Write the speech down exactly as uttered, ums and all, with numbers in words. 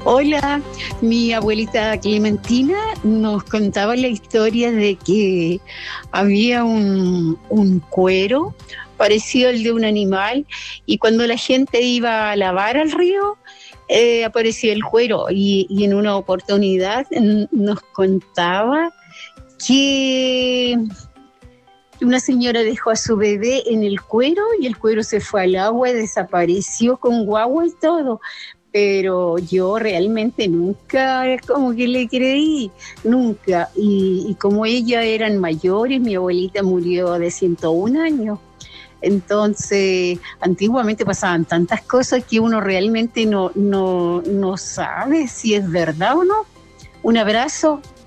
Hola, mi abuelita Clementina nos contaba la historia de que había un, un cuero parecido al de un animal y cuando la gente iba a lavar al río, eh, aparecía el cuero y, y en una oportunidad n- nos contaba que una señora dejó a su bebé en el cuero y el cuero se fue al agua y desapareció con guagua y todo. Pero yo realmente nunca como que le creí, nunca. Y, y como ellas eran mayores, mi abuelita murió de ciento un años. Entonces, antiguamente pasaban tantas cosas que uno realmente no, no, no sabe si es verdad o no. Un abrazo.